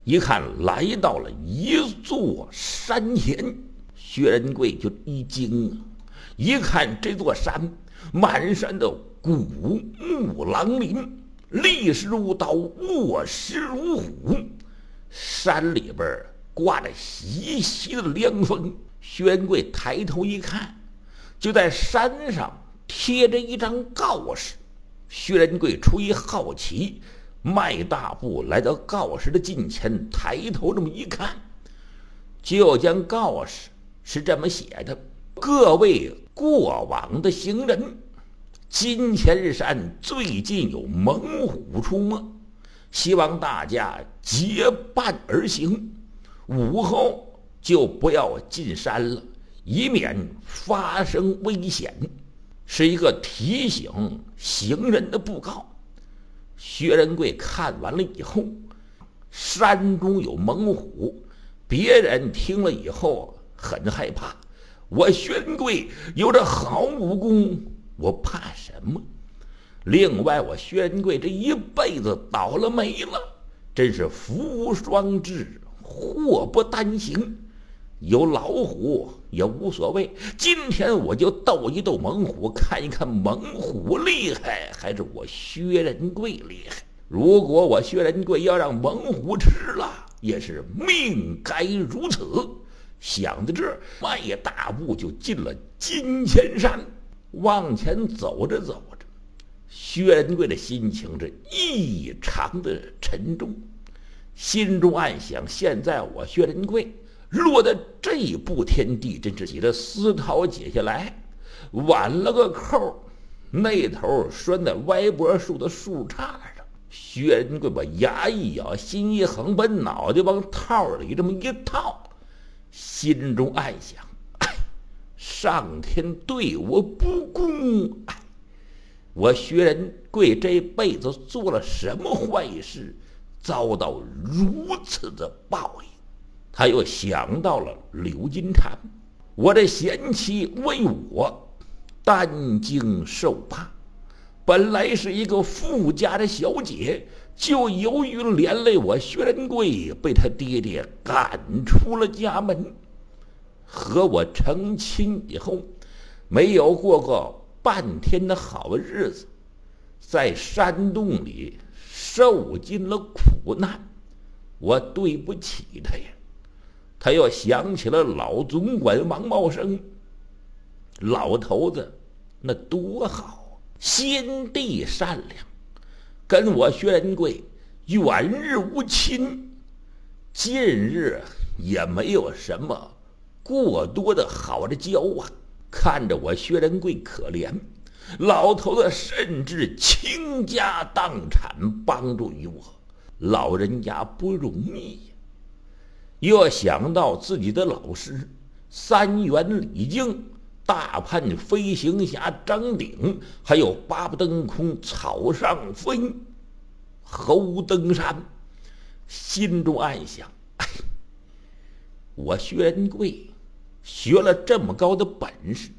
一看来到了一座山前，薛仁贵就一惊啊！一看这座山，满山的古木狼林，立石如刀，卧石如虎，山里边刮着习习的凉风。薛仁贵抬头一看，就在山上贴着一张告示。薛仁贵出于好奇，迈大步来到告示的近前，抬头这么一看，就将告示是这么写的：各位过往的行人，金钱山最近有猛虎出没，希望大家结伴而行，午后就不要进山了，以免发生危险。是一个提醒行人的布告。薛仁贵看完了以后，山中有猛虎，别人听了以后很害怕。我薛仁贵有着好武功，我怕什么？另外，我薛仁贵这一辈子倒了霉了，真是福无双至，祸不单行。有老虎也无所谓，今天我就斗一斗猛虎，看一看猛虎厉害还是我薛仁贵厉害。如果我薛仁贵要让猛虎吃了，也是命该如此。想到这儿，迈大步就进了金钱山。往前走着走着，薛仁贵的心情是异常的沉重，心中暗想：现在我薛仁贵落在这一步天地，真是你的丝绦解下来，挽了个扣，那头拴在歪脖树的树杈上。薛仁贵把牙一咬，心一横，把脑袋往套里这么一套，心中暗想：上天对我不公！我薛仁贵这辈子做了什么坏事，遭到如此的报应？他又想到了柳金蝉，我的贤妻为我担惊受怕，本来是一个富家的小姐，就由于连累我薛仁贵，被他爹爹赶出了家门。和我成亲以后，没有过个半天的好日子，在山洞里受尽了苦难，我对不起他呀。他又想起了老总管王茂生，老头子那多好，心地善良，跟我薛仁贵远日无亲，近日也没有什么过多的好的交往。看着我薛仁贵可怜，老头子甚至倾家荡产帮助于我，老人家不容易。又想到自己的老师三元李靖、大叛飞行侠张鼎，还有八不登空草上飞侯登山，心中暗想：我薛仁贵学了这么高的本事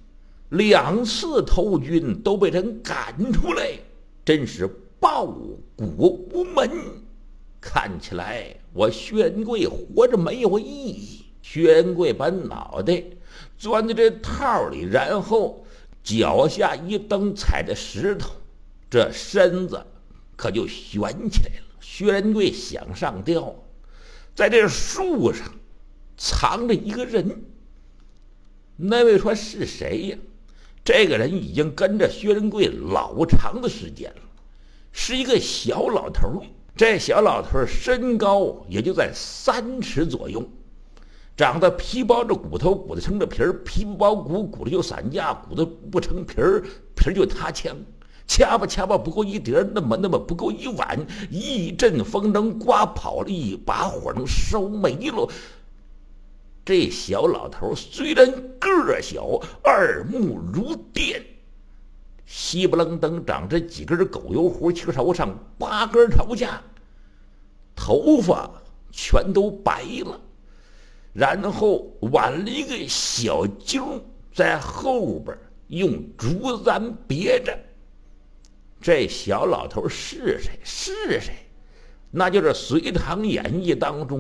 ，2次投军都被人赶出来，真是报国无门。看起来我薛仁贵活着没有意义。薛仁贵把脑袋钻在这套里，然后脚下一蹬，踩着石头，这身子可就悬起来了。薛仁贵想上吊，在这树上藏着一个人。那位说是谁呀？这个人已经跟着薛仁贵老长的时间了，是一个小老头。这小老头身高也就在3尺左右，长得皮包着骨头，骨头成着皮儿，皮不包骨，骨头就散架，骨头不成皮儿，皮儿就塌腔，掐吧掐吧不够一碟，那么不够一碗，一阵风能刮跑了，一把火能烧没了。这小老头虽然个儿小，耳目如电，稀不楞登长着几根狗油胡，气头上8根朝下，头发全都白了，然后挽了一个小揪在后边，用竹簪别着。这小老头是谁？是谁？ 那就是《隋唐演义》当中